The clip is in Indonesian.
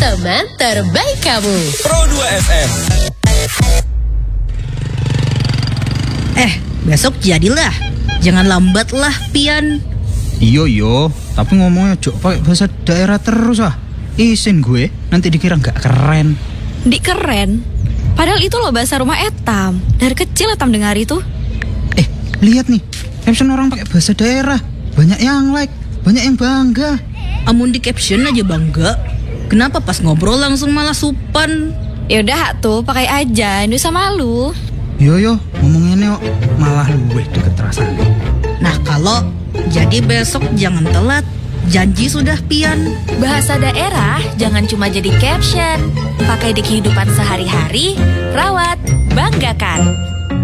teman terbaik kamu. Pro 2 FM. Besok jadilah. Jangan lambat lah, Pian. Iyo, tapi ngomongnya jok pakai bahasa daerah terus ah. Isin gue, nanti dikira nggak keren. Di keren. Padahal itu loh bahasa rumah Etam. Dari kecil Etam dengar itu. Lihat nih, caption orang pakai bahasa daerah. Banyak yang like, banyak yang bangga. Amun di caption aja bangga. Kenapa pas ngobrol langsung malah supan? Yaudah tuh, pakai aja. Nggak usah malu. Yo, ngomongnya kok malah luwih deket rasanya. Nah kalau jadi besok jangan telat. Janji sudah, Pian. Bahasa daerah jangan cuma jadi caption. Pakai di kehidupan sehari-hari, rawat, banggakan.